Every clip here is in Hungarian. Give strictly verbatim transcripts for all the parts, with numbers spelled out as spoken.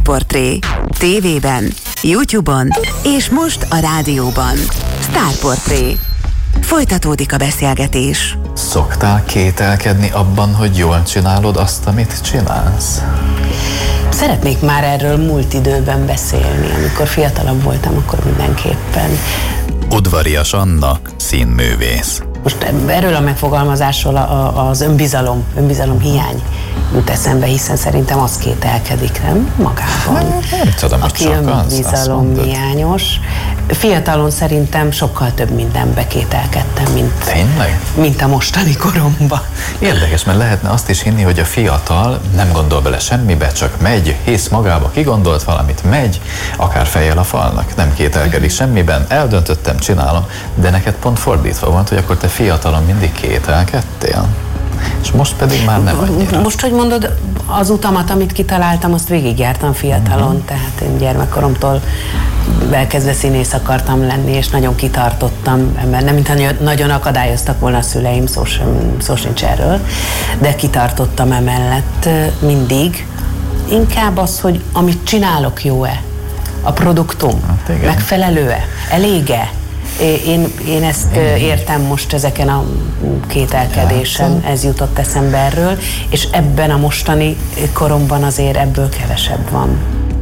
Sztárportré. Tévében, YouTube-on és most a rádióban. Sztárportré. Folytatódik a beszélgetés. Szoktál kételkedni abban, hogy jól csinálod azt, amit csinálsz? Szeretnék már erről múlt időben beszélni. Amikor fiatalabb voltam, akkor mindenképpen. Udvarias Anna, színművész. Most erről a megfogalmazásról az önbizalom, önbizalom hiány jut eszembe, hiszen szerintem az kételkedik, nem? Magában. Nem tudom, hogy aki csak önbizalom hiányos. Fiatalon szerintem sokkal több mindenbe kételkedtem, mint, Tényleg? mint a mostani koromban. Érdekes, mert lehetne azt is hinni, hogy a fiatal nem gondol bele semmibe, csak megy, hisz magába, kigondolt valamit, megy, akár fejjel a falnak, nem kételkedik semmiben, eldöntöttem, csinálom, de neked pont fordítva volt, hogy akkor te fiatalon mindig kételkedtél. És most pedig már nem annyira. Most, hogy mondod, az utamat, amit kitaláltam, azt végigjártam fiatalon, uh-huh. tehát én gyermekkoromtól elkezdve színész akartam lenni, és nagyon kitartottam, mert nem mintha nagyon akadályoztak volna a szüleim, szó, sem, szó sincs erről, de kitartottam emellett mindig. Inkább az, hogy amit csinálok, jó-e? A produktum hát megfelelő-e? Elég-e? Én, én ezt értem most ezeken a kételkedésen, ez jutott eszembe erről, és ebben a mostani koromban azért ebből kevesebb van.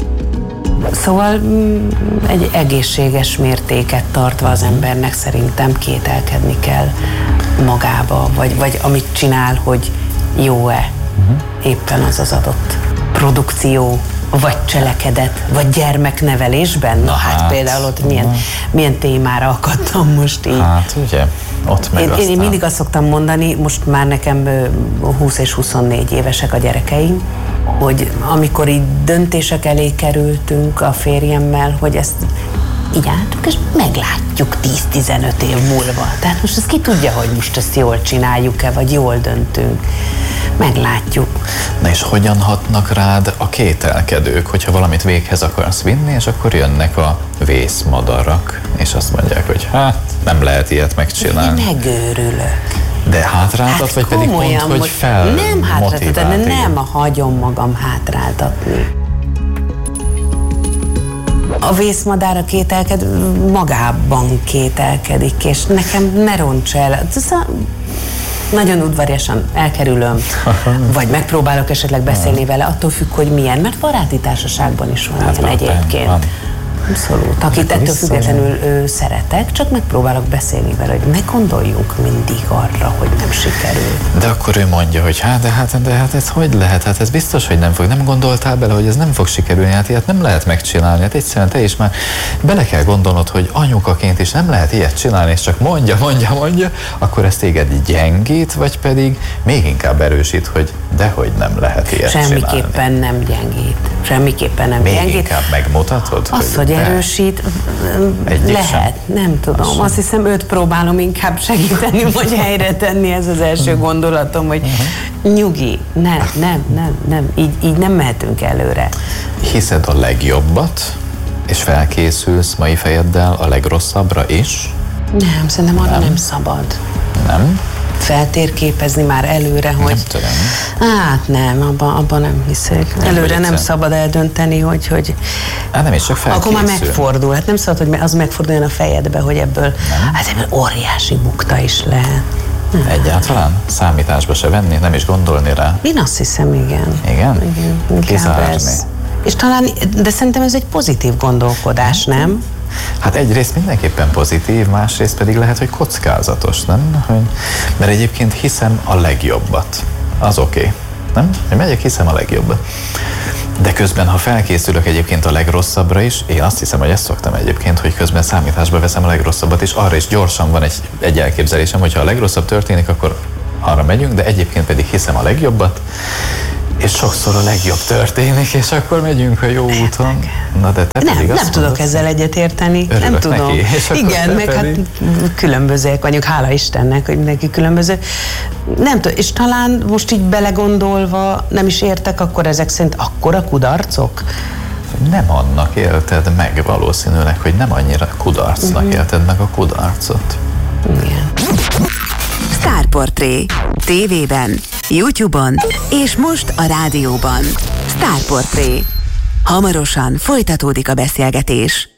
Szóval egy egészséges mértéket tartva az embernek szerintem kételkedni kell magába, vagy, vagy amit csinál, hogy jó-e éppen az az adott produkció, vagy cselekedet, vagy gyermeknevelésben. Na, Na hát, hát például ott milyen, milyen témára akadtam most így. Hát ugye, ott meg én, aztán... én mindig azt szoktam mondani, most már nekem húsz és huszonnégy évesek a gyerekeim, hogy amikor így döntések elé kerültünk a férjemmel, hogy ezt így álltunk, és meglátjuk tíz-tizenöt év múlva. Tehát most ezt ki tudja, hogy most ezt jól csináljuk-e, vagy jól döntünk. Meglátjuk. Na és hogyan hatnak rád a kételkedők, hogyha valamit véghez akarsz vinni, és akkor jönnek a vészmadarak, és azt mondják, hogy hát nem lehet ilyet megcsinálni. Én megőrülök. De hátráltat, hát vagy pedig pont, hogy fel Nem hátráltat, nem hagyom magam hátráltatni. A vészmadár a kételked magában kételkedik, és nekem ne ronts el. Nagyon udvariasan elkerülöm, vagy megpróbálok esetleg beszélni vele, attól függ, hogy milyen, mert baráti társaságban is van hát ilyen egyébként. Van. Abszolút. Akit ettől vissza... függetlenül ő, szeretek, csak megpróbálok beszélni vele, hogy ne gondoljunk mindig arra, hogy nem sikerül. De akkor ő mondja, hogy hát, de hát, de hát ez hogy lehet? Hát ez biztos, hogy nem fog. Nem gondoltál bele, hogy ez nem fog sikerülni, hát ilyet nem lehet megcsinálni. Hát egyszerűen te is már bele kell gondolnod, hogy anyukaként is nem lehet ilyet csinálni, és csak mondja, mondja, mondja, akkor ez téged gyengít, vagy pedig még inkább erősít, hogy dehogy nem lehet ilyet Semmiképpen csinálni. nem gyengít. Semmiképpen nem még gyengít. inkább megmutatod, az, hogy erősít, lehet, sem. Nem tudom. Azt, Azt hiszem, őt próbálom inkább segíteni, vagy helyre tenni, ez az első gondolatom, hogy uh-huh. nyugi, nem, nem, nem, nem, így, így nem mehetünk előre. Hiszed a legjobbat, és felkészülsz mai fejeddel a legrosszabbra is? Nem, szerintem arra nem, nem szabad. Nem? Feltérképezni már előre, hogy... Nem tudom. Hát nem, abban abba nem hiszek. Nem előre nem szabad eldönteni, hogy... hogy hát nem is csak felkészül. Akkor már megfordul. Hát nem szabad, hogy az megforduljon a fejedbe, hogy ebből, nem. hát ebből óriási bukta is lehet. Nem. Egyáltalán? Számításba se venni, nem is gondolni rá? Én azt hiszem, igen. Igen? Igen, kizárni. És talán, de szerintem ez egy pozitív gondolkodás, nem? nem? Hát egyrészt mindenképpen pozitív, másrészt pedig lehet, hogy kockázatos, nem? Hogy, mert egyébként hiszem a legjobbat. Az oké, okay, nem? Én megyek, hiszem a legjobbat. De közben, ha felkészülök egyébként a legrosszabbra is, én azt hiszem, hogy ezt szoktam egyébként, hogy közben számításba veszem a legrosszabbat, és arra is gyorsan van egy, egy elképzelésem, hogyha a legrosszabb történik, akkor arra megyünk, de egyébként pedig hiszem a legjobbat, és sokszor a legjobb történik, és akkor megyünk a jó úton. Na de te nem, pedig nem azt tudok mondod, ezzel egyetérteni. Örülök nem tudom. Neki, igen, meg pedig... hát különbözőek vagyunk, hála Istennek, hogy neki különböző. Nem tudom, és talán most így belegondolva nem is értek, akkor ezek szerint akkora kudarcok? Nem annak élted meg valószínűleg, hogy nem annyira kudarcnak uh-huh. élted meg a kudarcot. Igen. Sztárportré. Tévében, YouTube-on és most a rádióban. Sztárportré. Hamarosan folytatódik a beszélgetés.